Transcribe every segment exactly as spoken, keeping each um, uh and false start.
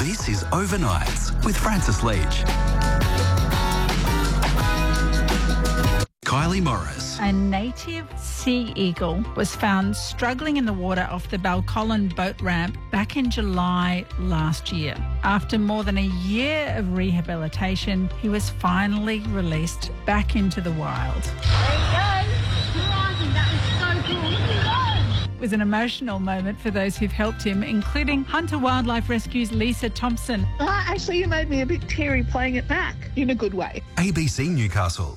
This is Overnights with Francis Leach. Kylie Morris. A native sea eagle was found struggling in the water off the Balcolin boat ramp back in July last year. After more than a year of rehabilitation, he was finally released back into the wild. There you go. Crikey, that was so cool. Look at that. It was an emotional moment for those who've helped him, including Hunter Wildlife Rescue's Lisa Thompson. Uh, actually, you made me a bit teary playing it back in a good way. A B C Newcastle.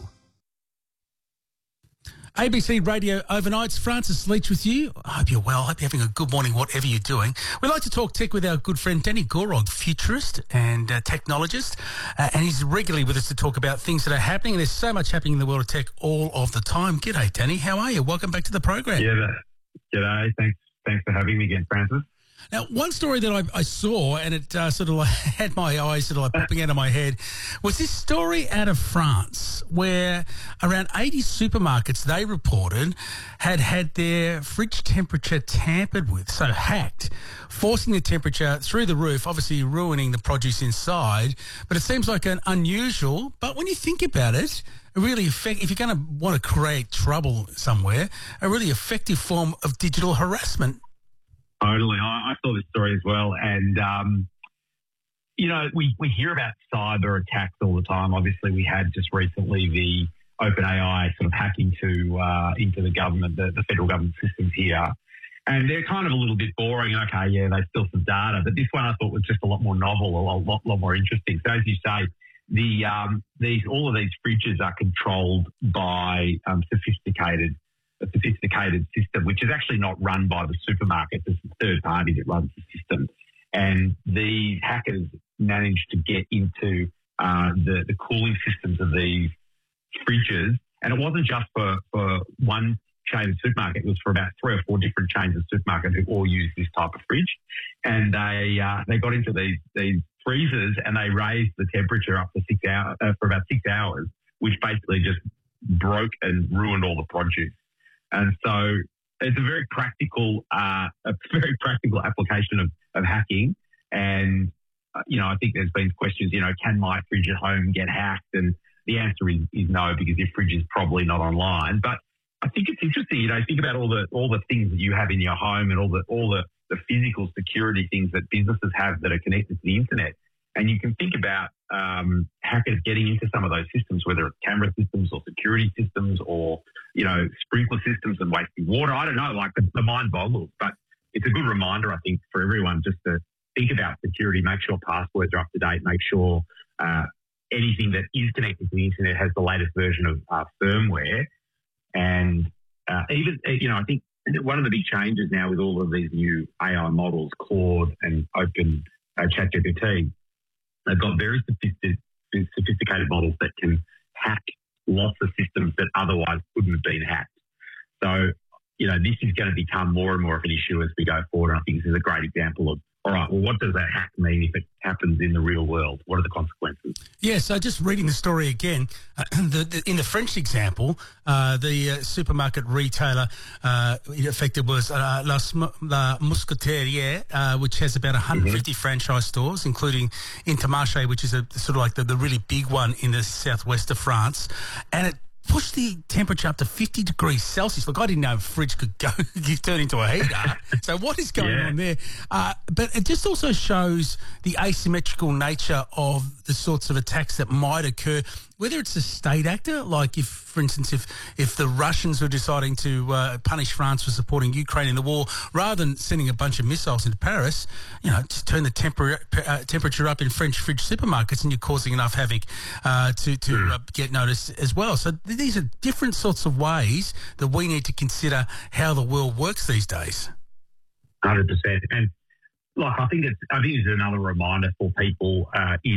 A B C Radio Overnights, Francis Leach with you. I hope you're well. I hope you're having a good morning, whatever you're doing. We like to talk tech with our good friend Danny Gorog, futurist and uh, technologist, uh, and he's regularly with us to talk about things that are happening, and there's so much happening in the world of tech all of the time. G'day, Danny. How are you? Welcome back to the program. Yeah, g'day. Thanks, thanks for having me again, Francis. Now, one story that I, I saw, and it uh, sort of like had my eyes sort of like popping out of my head, was this story out of France where around eighty supermarkets, they reported, had had their fridge temperature tampered with, so hacked, forcing the temperature through the roof, obviously ruining the produce inside. But it seems like an unusual, but when you think about it, a really effect, if you're going to want to create trouble somewhere, a really effective form of digital harassment. Totally. I, I saw this story as well. And, um, you know, we, we hear about cyber attacks all the time. Obviously, we had just recently the OpenAI sort of hack into, uh, into the government, the, the federal government systems here. And they're kind of a little bit boring. Okay, yeah, they steal some data. But this one I thought was just a lot more novel, a lot, lot more interesting. So as you say, the um, these all of these fridges are controlled by um, sophisticated a sophisticated system, which is actually not run by the supermarket. It's a third party that runs the system. And these hackers managed to get into uh, the, the cooling systems of these fridges. And it wasn't just for, for one chain of supermarket. It was for about three or four different chains of supermarket who all use this type of fridge. And they uh, they got into these, these freezers and they raised the temperature up to six hours, uh, for about six hours, which basically just broke and ruined all the produce. And so it's a very practical, uh, a very practical application of, of hacking. And, uh, you know, I think there's been questions, you know, can my fridge at home get hacked? And the answer is, is no, because your fridge is probably not online. But I think it's interesting, you know, think about all the all the things that you have in your home and all the all the, the physical security things that businesses have that are connected to the internet. And you can think about um, hackers getting into some of those systems, whether it's camera systems or security systems or, you know, sprinkler systems and wasting water. I don't know, like the, the mind boggles. But it's a good reminder, I think, for everyone just to think about security, make sure passwords are up to date, make sure uh, anything that is connected to the internet has the latest version of uh, firmware. And uh, even, you know, I think one of the big changes now with all of these new A I models, Claude and Open uh, ChatGPT, they've got very sophisticated, sophisticated models that can hack lots of systems that otherwise couldn't have been hacked. So, you know, this is going to become more and more of an issue as we go forward. And I think this is a great example of, all right, well, what does that hack mean if it happens in the real world? What are the consequences? Yeah, so just reading the story again, uh, the, the, in the French example, uh, the uh, supermarket retailer uh, it affected was uh, La, La Mousquetaire, uh, which has about one hundred fifty mm-hmm. franchise stores, including Intermarché, which is a sort of like the, the really big one in the southwest of France. And it pushed the temperature up to fifty degrees Celsius. Look, I didn't know a fridge could go turn into a heater. So what is going yeah. on there? Uh, but it just also shows the asymmetrical nature of the sorts of attacks that might occur, whether it's a state actor, like if, for instance, if, if the Russians were deciding to uh, punish France for supporting Ukraine in the war, rather than sending a bunch of missiles into Paris, you know, just turn the temper, uh, temperature up in French fridge supermarkets and you're causing enough havoc uh, to, to mm. uh, get noticed as well. So th- these are different sorts of ways that we need to consider how the world works these days. one hundred percent. And, like, I think it's, I think it's another reminder for people uh, in